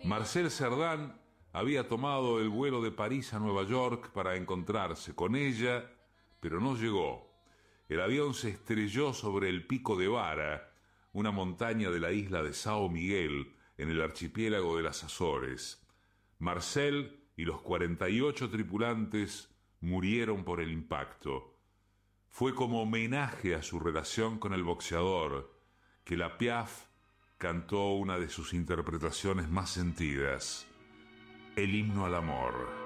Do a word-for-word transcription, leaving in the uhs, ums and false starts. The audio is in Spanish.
Marcel Cerdan había tomado el vuelo de París a Nueva York para encontrarse con ella, pero no llegó. El avión se estrelló sobre el Pico de Vara, una montaña de la isla de São Miguel, en el archipiélago de las Azores. Marcel y los cuarenta y ocho tripulantes murieron por el impacto. Fue como homenaje a su relación con el boxeador que la Piaf cantó una de sus interpretaciones más sentidas, el himno al amor.